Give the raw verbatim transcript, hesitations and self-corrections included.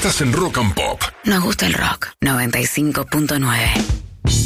Estás en Rock and Pop. Nos gusta el rock. noventa y cinco punto nueve.